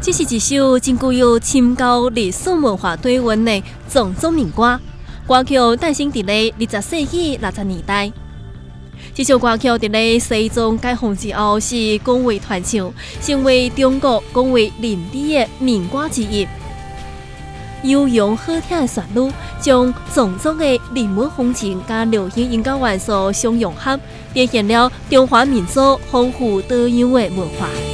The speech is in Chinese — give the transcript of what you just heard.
这是一首真具有深厚历史文化底蕴的藏族民歌。歌曲诞生伫咧20世纪60年代。这首歌曲伫咧西藏解放之后是广为传唱，成为中国广为人知的民歌之一。悠扬好听的旋律，将藏族的人文风情甲流行音乐元素相融合，体现了中华民族丰富多样的文化。